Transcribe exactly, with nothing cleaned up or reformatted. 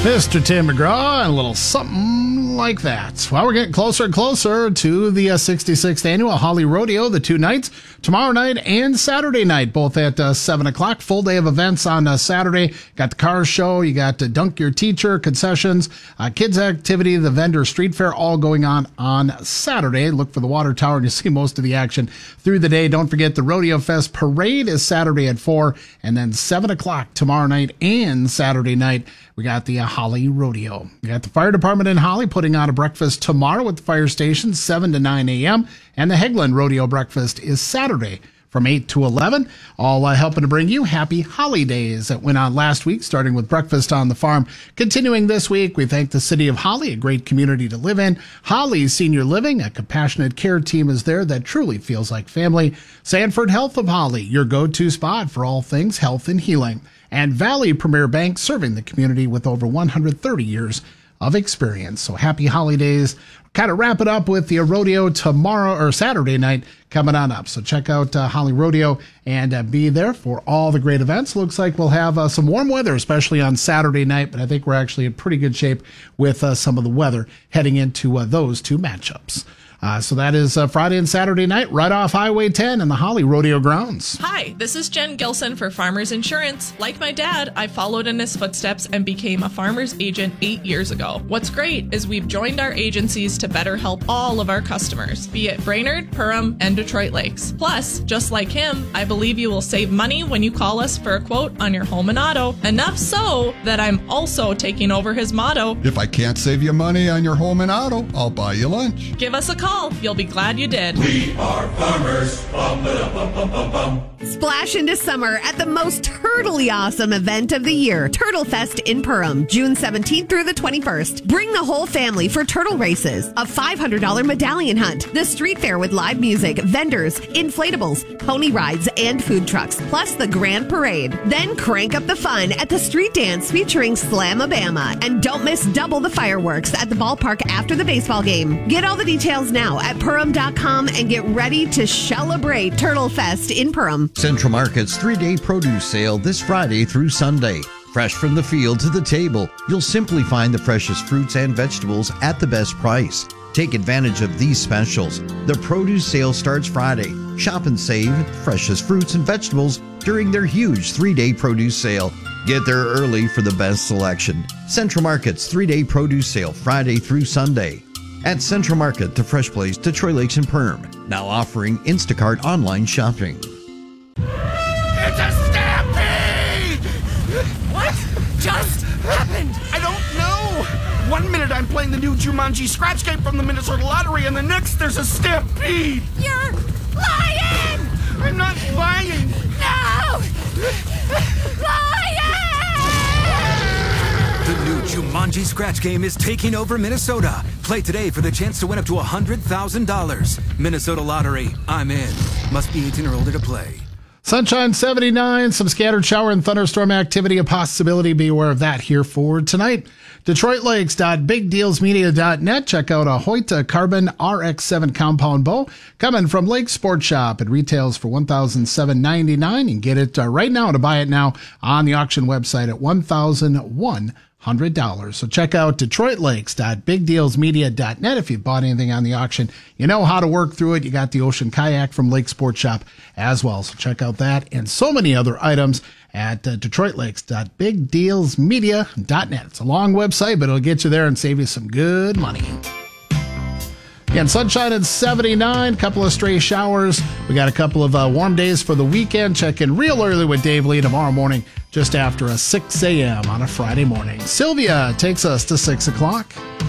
Mister Tim McGraw and a little something like that. Well, we're getting closer and closer to the uh, sixty-sixth Annual Holly Rodeo, the two nights, tomorrow night and Saturday night, both at uh, seven o'clock. Full day of events on uh, Saturday. Got the car show, you got uh, Dunk Your Teacher, concessions, uh, kids activity, the vendor street fair, all going on on Saturday. Look for the water tower and you see most of the action through the day. Don't forget the Rodeo Fest parade is Saturday at four, and then seven o'clock tomorrow night and Saturday night. We got the uh, Holly Rodeo. We got the fire department in Holly putting on a breakfast tomorrow at the fire station, seven to nine a.m. And the Hegland Rodeo breakfast is Saturday from eight to eleven. All uh, helping to bring you happy holidays that went on last week, starting with breakfast on the farm. Continuing this week, we thank the city of Holly, a great community to live in. Holly Senior Living, a compassionate care team is there that truly feels like family. Sanford Health of Holly, your go-to spot for all things health and healing. And Valley Premier Bank, serving the community with over one hundred thirty years of experience. So happy holidays. Kind of wrap it up with the rodeo tomorrow or Saturday night coming on up. So check out uh, Holly Rodeo and uh, be there for all the great events. Looks like we'll have uh, some warm weather, especially on Saturday night, but I think we're actually in pretty good shape with uh, some of the weather heading into uh, those two matchups. Uh, so that is uh, Friday and Saturday night right off Highway ten in the Holly Rodeo grounds. Hi, this is Jen Gilson for Farmers Insurance. Like my dad, I followed in his footsteps and became a farmer's agent eight years ago. What's great is we've joined our agencies to better help all of our customers, be it Brainerd, Perham, and Detroit Lakes. Plus, just like him, I believe you will save money when you call us for a quote on your home and auto. Enough so that I'm also taking over his motto. If I can't save you money on your home and auto, I'll buy you lunch. Give us a call. You'll be glad you did. We are farmers. Bum, ba, bum, bum, bum, bum. Splash into summer at the most turtly awesome event of the year, Turtle Fest in Perham, June seventeenth through the twenty-first. Bring the whole family for turtle races, a five hundred dollars medallion hunt, the street fair with live music, vendors, inflatables, pony rides, and food trucks, plus the grand parade. Then crank up the fun at the street dance featuring Slamabama. And don't miss double the fireworks at the ballpark after the baseball game. Get all the details now at Perham dot com and get ready to celebrate Turtle Fest in Perham. Central Market's three-day produce sale this Friday through Sunday. Fresh from the field to the table, you'll simply find the freshest fruits and vegetables at the best price. Take advantage of these specials. The produce sale starts Friday. Shop and save freshest fruits and vegetables during their huge three-day produce sale. Get there early for the best selection. Central Market's three-day produce sale Friday through Sunday. At Central Market, the fresh place, Detroit Lakes and Perham, now offering Instacart online shopping. It's a stampede! What just happened? I don't know! One minute I'm playing the new Jumanji Scratch Game from the Minnesota Lottery, and the next there's a stampede! You're lying! I'm not lying! No! Lying! The new Jumanji Scratch Game is taking over Minnesota. Play today for the chance to win up to one hundred thousand dollars. Minnesota Lottery, I'm in. Must be eighteen or older to play. Sunshine seventy-nine, some scattered shower and thunderstorm activity, a possibility. Be aware of that here for tonight. Detroit Lakes dot big deals media dot net. Check out a Hoyt Carbon R X seven compound bow coming from Lake Sports Shop. It retails for one thousand seven hundred ninety-nine dollars. You can get it uh, right now to buy it now on the auction website at one thousand one hundred dollars. So check out Detroit Lakes dot big deals media dot net. If you bought anything on the auction, you know how to work through it. You got the Ocean Kayak from Lake Sports Shop as well. So check out that and so many other items at uh, Detroit Lakes dot big deals media dot net. It's a long website, but it'll get you there and save you some good money. Again, sunshine at seventy-nine, couple of stray showers. We got a couple of uh, warm days for the weekend. Check in real early with Dave Lee tomorrow morning, just after a six a.m. on a Friday morning. Sylvia takes us to six o'clock.